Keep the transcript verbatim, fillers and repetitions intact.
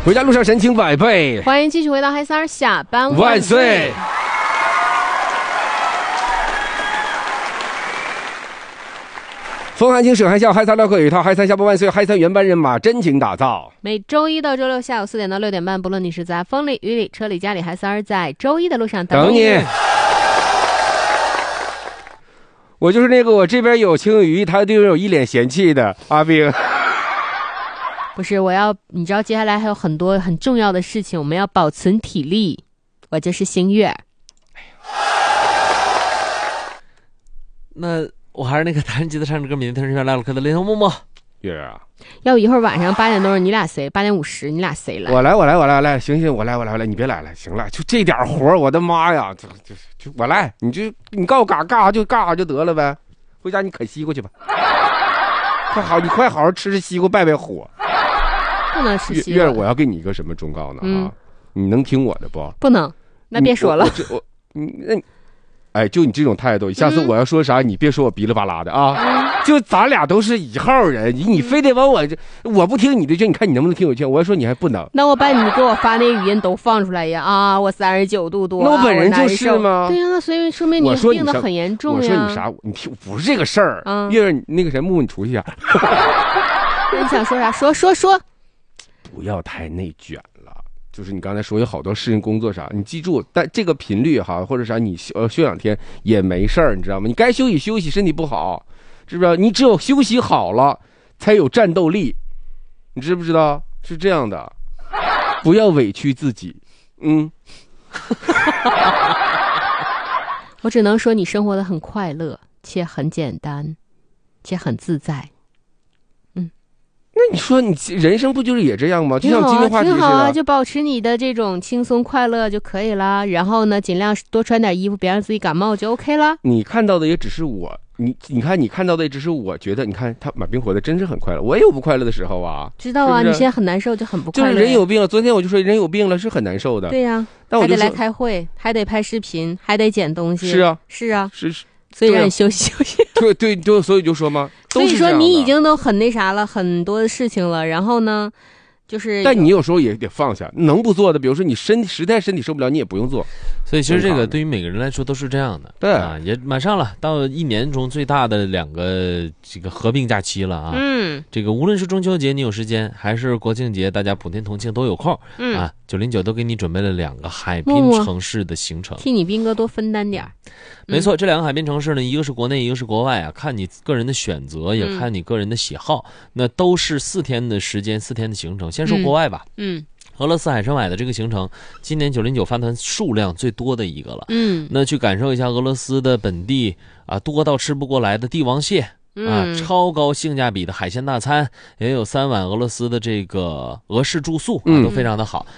回家路上神情百倍。 欢迎继续回到嗨三儿下班万岁。风寒情省嗨笑，嗨三唠嗑有一套，嗨三下班万岁，嗨三原班人马真情打造。 每周一到周六下午四点到六点半，不论你是在风里雨里车里家里，嗨三儿在周一的路上等你。 等你我就是那个我这边有情有义，他对我有一脸嫌弃的阿兵。 不是，我要你知道接下来还有很多很重要的事情，我们要保存体力。我就是星月。 那我还是那个弹吉他唱着歌，明天是来了课的雷头默默。 月儿啊， 要不一会儿晚上八点多你俩谁？八点五十你俩谁来？ 我来，我来，我来，我来，行行，我来，我来，我来，你别来了，行了，就这点活我的妈呀，就就就我来，你就你告诉我干干啥就干啥就得了呗，回家你啃西瓜去吧。快好，你快好好吃吃西瓜，败败火。 不能吃西瓜。 月儿，我要给你一个什么忠告呢？ 嗯、 啊，你能听我的不？ 不能，那别说了。 我我你那。哎，就你这种态度，下次我要说啥，嗯、你别说我哔哩吧啦的啊！嗯、就咱俩都是一号人，你你非得往我这，我不听你的劝，你看你能不能听我劝？我要说你还不能。 那我把你给我发那语音都放出来呀！啊，我三十九度多， 那我本人就是吗？ 对呀、啊，那所以说明你病得很严重呀。 我说你啥？你听，不是这个事儿。 嗯， 月儿，那个谁，木木，你出去下。 那你想说啥？说说说。 不要太内卷了。就是你刚才说有好多事情工作啥，你记住，但这个频率哈或者啥，你休休两天也没事儿，你知道吗？你该休息休息，身体不好，知不知道？你只有休息好了，才有战斗力，你知不知道？是这样的，不要委屈自己。嗯， 我只能说你生活的很快乐，且很简单，且很自在。 那你说你人生不就是也这样吗？就像今天话题似的， 挺好啊，就保持你的这种轻松快乐就可以了。然后呢，尽量多穿点衣服，别让自己感冒就 OK 了。 你看到的也只是我，你你看你看到的也只是我觉得，你看他马冰活的真是很快乐，我也有不快乐的时候啊。 知道啊， 是是你现在很难受就很不快乐。 就是人有病了，昨天我就说人有病了是很难受的。 对呀、啊， 但我就还得来开会，还得拍视频，还得剪东西。 是啊， 是啊， 是是。 所以让你休息休息。 对对对，所以就说嘛， 所以说你已经都很那啥了，很多的事情了。然后呢，就是但你有时候也得放下，能不做的，比如说你身体实在身体受不了，你也不用做。 所以其实这个对于每个人来说都是这样的。 对啊，也马上了，到一年中最大的两个这个合并假期了啊。 嗯， 这个无论是中秋节你有时间，还是国庆节大家普天同庆都有空。嗯啊，九零九都给你准备了两个海滨城市的行程， 替你斌哥多分担点。 没错，这两个海滨城市呢，一个是国内，一个是国外啊，看你个人的选择，也看你个人的喜好。嗯、那都是四天的时间，四天的行程。先说国外吧。 嗯。嗯， 俄罗斯海参崴的这个行程，今年九零九发团数量最多的一个了。 嗯， 那去感受一下俄罗斯的本地啊多到吃不过来的帝王蟹。啊，超高性价比的海鲜大餐，也有三晚俄罗斯的这个俄式住宿啊，都非常的好。